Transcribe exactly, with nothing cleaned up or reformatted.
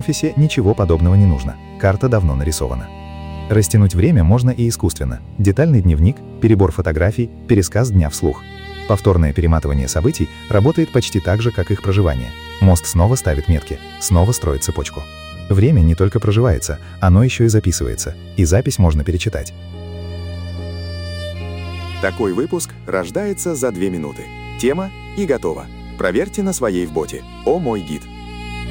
офисе ничего подобного не нужно, карта давно нарисована. Растянуть время можно и искусственно. Детальный дневник, перебор фотографий, пересказ дня вслух. Повторное перематывание событий работает почти так же, как их проживание. Мозг снова ставит метки, снова строит цепочку. Время не только проживается, оно еще и записывается, и запись можно перечитать. Такой выпуск рождается за две минуты. Тема и готово. Проверьте на своей в боте. О мой гид.